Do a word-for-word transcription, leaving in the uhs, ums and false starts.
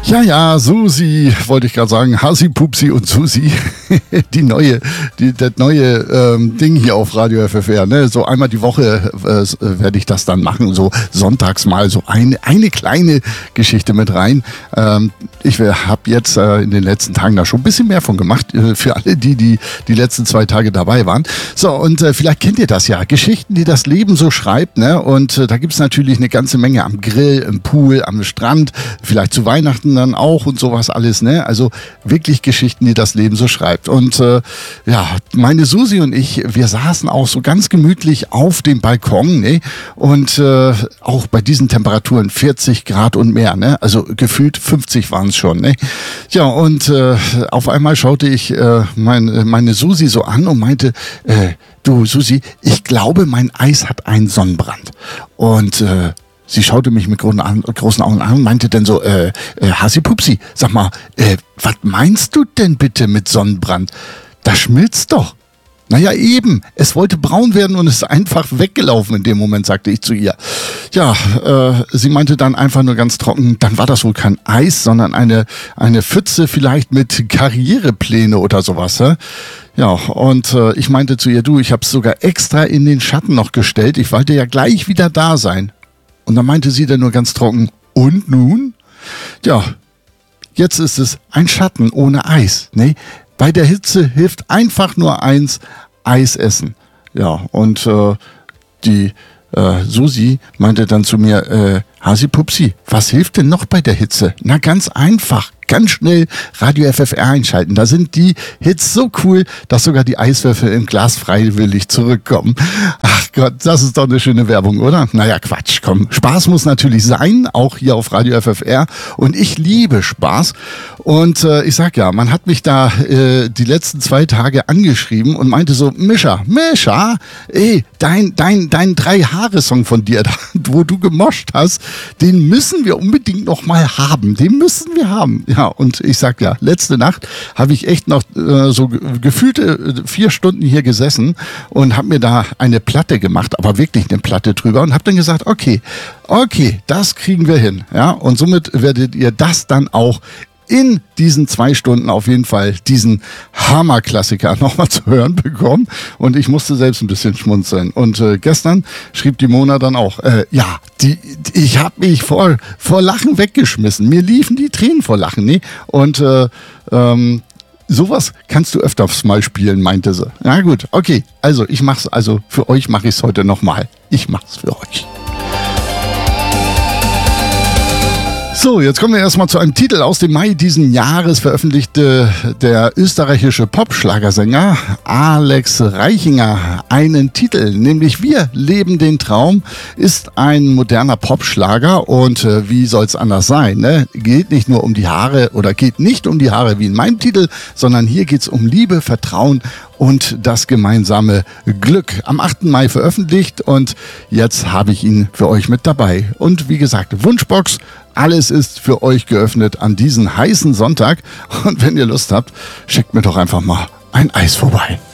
Ja, ja, Susi, wollte ich gerade sagen, Hasi, Pupsi und Susi, die neue, die, das neue ähm, Ding hier auf Radio F F R, ne? So einmal die Woche äh, werde ich das dann machen, so sonntags mal so eine, eine kleine Geschichte mit rein. Ähm, ich habe jetzt äh, in den letzten Tagen da schon ein bisschen mehr von gemacht, äh, für alle, die, die die letzten zwei Tage dabei waren. So, und äh, vielleicht kennt ihr das ja, Geschichten, die das Leben so schreibt, ne? Und äh, da gibt's natürlich eine ganze Menge am Grill, im Pool, am Strand, vielleicht zu Weihnachten dann auch und sowas alles, ne? Also wirklich Geschichten, die das Leben so schreibt. Und äh, ja, meine Susi und ich, wir saßen auch so ganz gemütlich auf dem Balkon, ne? Und äh, auch bei diesen Temperaturen vierzig Grad und mehr, ne? Also gefühlt fünfzig waren es schon, ne? Ja, und äh, auf einmal schaute ich äh, mein, meine Susi so an und meinte, äh, du Susi, ich glaube, mein Eis hat einen Sonnenbrand. Und äh, sie schaute mich mit großen Augen an und meinte dann so, äh, äh, Hasi Pupsi, sag mal, äh, was meinst du denn bitte mit Sonnenbrand? Das schmilzt doch. Naja, eben. Es wollte braun werden und ist einfach weggelaufen in dem Moment, sagte ich zu ihr. Ja, äh, sie meinte dann einfach nur ganz trocken, dann war das wohl kein Eis, sondern eine, eine Pfütze vielleicht mit Karrierepläne oder sowas. Hä? Ja, und äh, ich meinte zu ihr, du, ich habe es sogar extra in den Schatten noch gestellt. Ich wollte ja gleich wieder da sein. Und dann meinte sie dann nur ganz trocken, und nun? Ja, jetzt ist es ein Schatten ohne Eis. Ne? Bei der Hitze hilft einfach nur eins, Eis essen. Ja, und äh, die äh, Susi meinte dann zu mir, äh, Hasi Pupsi, was hilft denn noch bei der Hitze? Na, ganz einfach. Ganz schnell Radio F F R einschalten. Da sind die Hits so cool, dass sogar die Eiswürfel im Glas freiwillig zurückkommen. Ach Gott, das ist doch eine schöne Werbung, oder? Naja, Quatsch, komm. Spaß muss natürlich sein, auch hier auf Radio F F R. Und ich liebe Spaß. Und äh, ich sag ja, man hat mich da äh, die letzten zwei Tage angeschrieben und meinte so, Mischa, Mischa, ey, dein, dein, dein Drei-Haare-Song von dir, da, wo du gemoscht hast, den müssen wir unbedingt noch mal haben. Den müssen wir haben. Ja, und ich sag ja, letzte Nacht habe ich echt noch äh, so gefühlte vier Stunden hier gesessen und habe mir da eine Platte gemacht, aber wirklich eine Platte drüber und habe dann gesagt, okay, okay, das kriegen wir hin. Ja, und somit werdet ihr das dann auch in diesen zwei Stunden auf jeden Fall diesen Hammer-Klassiker nochmal zu hören bekommen. Und ich musste selbst ein bisschen schmunzeln. Und äh, gestern schrieb die Mona dann auch, äh, ja, die, die, ich habe mich vor, vor Lachen weggeschmissen. Mir liefen die Tränen vor Lachen. Nee? Und äh, ähm, sowas kannst du öfters mal spielen, meinte sie. Na gut, okay. Also ich mach's, also für euch mache ich es heute nochmal. Ich mach's für euch. So, jetzt kommen wir erstmal zu einem Titel aus dem Mai diesen Jahres, veröffentlichte der österreichische Popschlagersänger Alex Reichinger einen Titel, nämlich Wir leben den Traum, ist ein moderner Popschlager und äh, wie soll's anders sein, ne? Geht nicht nur um die Haare oder geht nicht um die Haare wie in meinem Titel, sondern hier geht's um Liebe, Vertrauen und das gemeinsame Glück. Am achten Mai veröffentlicht und jetzt habe ich ihn für euch mit dabei. Und wie gesagt, Wunschbox, alles ist für euch geöffnet an diesem heißen Sonntag. Und wenn ihr Lust habt, schickt mir doch einfach mal ein Eis vorbei.